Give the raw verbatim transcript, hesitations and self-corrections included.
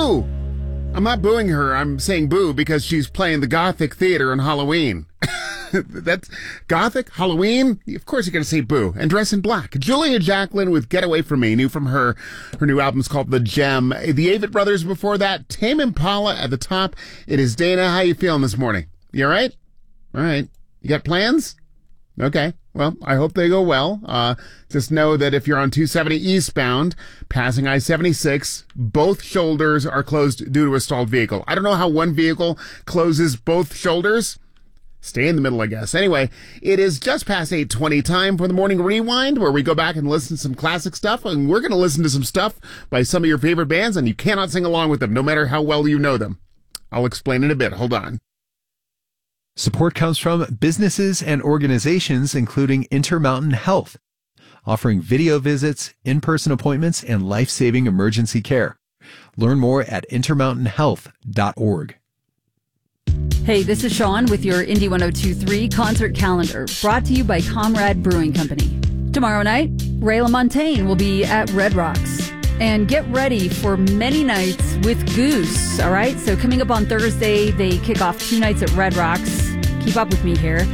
boo! I'm not booing her. I'm saying boo because she's playing the Gothic Theater on Halloween. That's Gothic Halloween. Of course, you're going to say boo and dress in black. Julia Jacklin with "Get Away From Me," new from her. Her new album's called The Gem. The Avett Brothers before that. Tame Impala at the top. It is Dana. How you feeling this morning? You all right? All right. You got plans? Okay. Well, I hope they go well. Uh, just know that if you're on two seventy eastbound, passing I seventy-six, both shoulders are closed due to a stalled vehicle. I don't know how one vehicle closes both shoulders. Stay in the middle, I guess. Anyway, it is just past eight twenty, time for the Morning Rewind, where we go back and listen to some classic stuff, and we're going to listen to some stuff by some of your favorite bands, and you cannot sing along with them, no matter how well you know them. I'll explain in a bit. Hold on. Support comes from businesses and organizations, including Intermountain Health, offering video visits, in-person appointments, and life-saving emergency care. Learn more at intermountain health dot org. Hey, this is Sean with your Indie one oh two point three concert calendar, brought to you by Comrade Brewing Company. Tomorrow night, Ray LaMontagne will be at Red Rocks. And get ready for many nights with Goose, all right? So coming up on Thursday, they kick off two nights at Red Rocks. Keep up with me here.